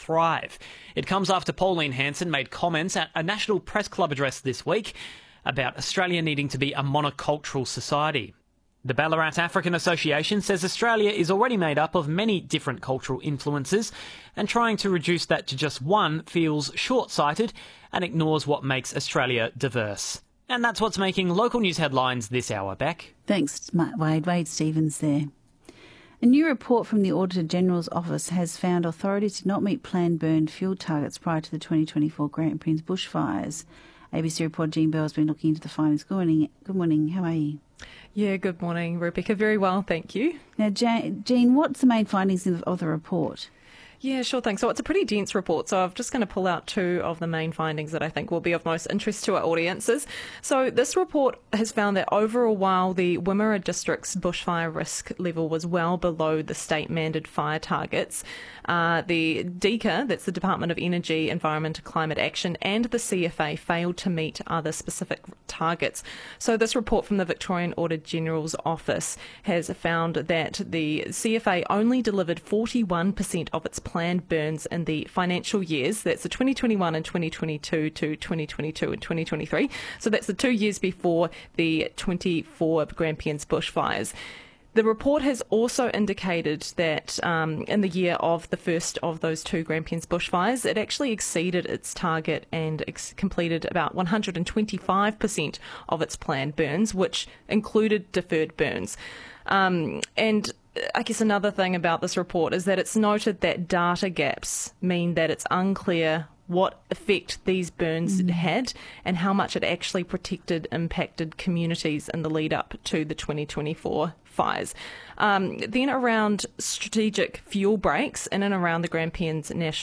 thrive. It comes after Pauline Hanson made comments at a National Press Club address this week about Australia needing to be a monocultural society. The Ballarat African Association says Australia is already made up of many different cultural influences, and trying to reduce that to just one feels short-sighted and ignores what makes Australia diverse. And that's what's making local news headlines this hour. Beck. Thanks, Wade Stevens there. A new report from the Auditor-General's Office has found authorities did not meet planned burn fuel targets prior to the 2024 Grampians bushfires. ABC reporter Jean Bell has been looking into the findings. Good morning. How are you? Yeah, good morning, Rebecca. Very well, thank you. Now, Jean, what's the main findings of the report? Yeah, sure thing. So it's a pretty dense report, so I'm just going to pull out two of the main findings that I think will be of most interest to our audiences. So this report has found that overall, while the Wimmera District's bushfire risk level was well below the state-mandated fire targets, the DECA, that's the Department of Energy, Environment and Climate Action, and the CFA failed to meet other specific targets. So this report from the Victorian Auditor-General's Office has found that the CFA only delivered 41% of its planned burns in the financial years. That's the 2021 and 2022 to 2022 and 2023. So that's the 2 years before the 24 Grampians bushfires. The report has also indicated that in the year of the first of those two Grampians bushfires, it actually exceeded its target and completed about 125% of its planned burns, which included deferred burns. And I guess another thing about this report is that it's noted that data gaps mean that it's unclear what effect these burns had and how much it actually impacted communities in the lead up to the 2024 fires. Then around strategic fuel breaks in and around the Grampians